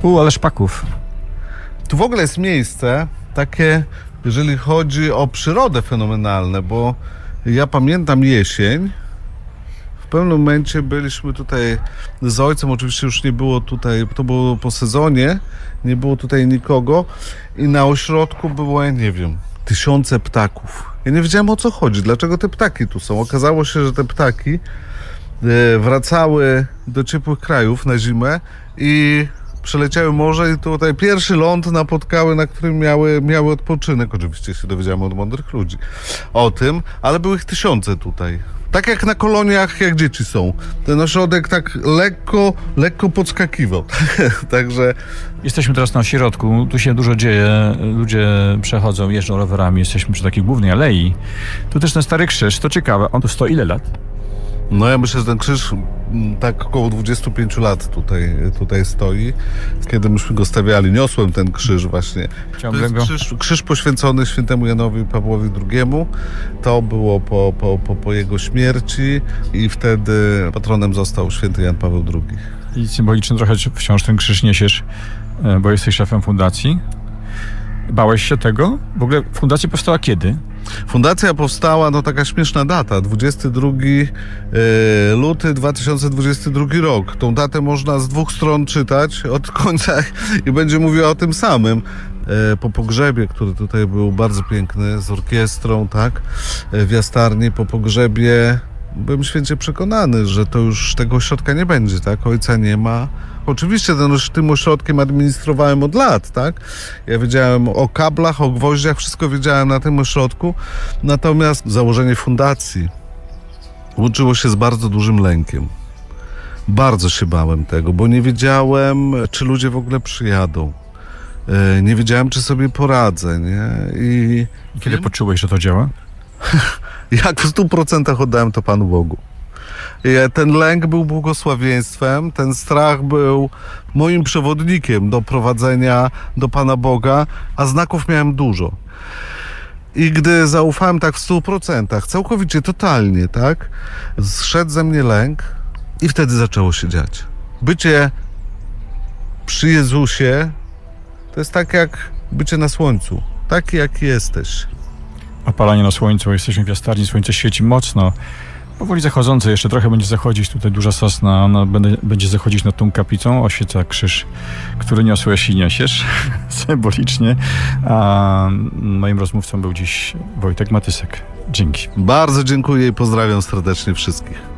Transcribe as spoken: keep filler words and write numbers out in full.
U, ale szpaków. Tu w ogóle jest miejsce takie, jeżeli chodzi o przyrodę, fenomenalne, bo ja pamiętam jesień. W pewnym momencie byliśmy tutaj z ojcem, oczywiście już nie było tutaj, to było po sezonie, nie było tutaj nikogo i na ośrodku było, ja nie wiem, tysiące ptaków. Ja nie wiedziałem, o co chodzi, dlaczego te ptaki tu są. Okazało się, że te ptaki wracały do ciepłych krajów na zimę i przeleciały morze i tutaj pierwszy ląd napotkały, na którym miały, miały odpoczynek. Oczywiście się dowiedziałem od mądrych ludzi o tym, ale były ich tysiące tutaj. Tak jak na koloniach, jak dzieci są. Ten ośrodek tak lekko, lekko podskakiwał. Także... Jesteśmy teraz na ośrodku, tu się dużo dzieje, ludzie przechodzą, jeżdżą rowerami, jesteśmy przy takiej głównej alei. Tu też ten Stary Krzyż, to ciekawe, on tu stoi ile lat? No ja myślę, że ten krzyż tak około dwadzieścia pięć lat tutaj, tutaj stoi. Kiedy myśmy go stawiali, niosłem ten krzyż właśnie. To jest krzyż, krzyż poświęcony świętemu Janowi Pawłowi drugiemu. To było po, po, po, po jego śmierci i wtedy patronem został święty Jan Paweł drugi. I symbolicznie trochę wciąż ten krzyż niesiesz, bo jesteś szefem fundacji. Bałeś się tego? W ogóle fundacja powstała kiedy? Fundacja powstała, no taka śmieszna data, dwudziestego drugiego lutego dwa tysiące dwudziestego drugiego rok. Tą datę można z dwóch stron czytać od końca i będzie mówiła o tym samym. Po pogrzebie, który tutaj był bardzo piękny, z orkiestrą, tak, w Jastarni, po pogrzebie byłem święcie przekonany, że to już tego ośrodka nie będzie, tak, ojca nie ma. Oczywiście ten, tym ośrodkiem administrowałem od lat, tak? Ja wiedziałem o kablach, o gwoździach, wszystko wiedziałem na tym ośrodku. Natomiast założenie fundacji łączyło się z bardzo dużym lękiem. Bardzo się bałem tego, bo nie wiedziałem, czy ludzie w ogóle przyjadą. Nie wiedziałem, czy sobie poradzę, nie? I kiedy wiem, poczułeś, że to działa? Jak w stu procentach oddałem to Panu Bogu. Ten lęk był błogosławieństwem, ten strach był moim przewodnikiem do prowadzenia do Pana Boga, a znaków miałem dużo. I gdy zaufałem tak w stu procentach, całkowicie, totalnie, tak, zszedł ze mnie lęk i wtedy zaczęło się dziać. Bycie przy Jezusie to jest tak jak bycie na słońcu, taki jaki jesteś. Opalanie na słońcu, jesteśmy w Jastarni, słońce świeci mocno. Powoli zachodzące, jeszcze trochę będzie zachodzić, tutaj duża sosna, ona będzie zachodzić nad tą kaplicą, oświeca krzyż, który niosłeś i niesiesz, symbolicznie. A moim rozmówcą był dziś Wojtek Matysek. Dzięki. Bardzo dziękuję i pozdrawiam serdecznie wszystkich.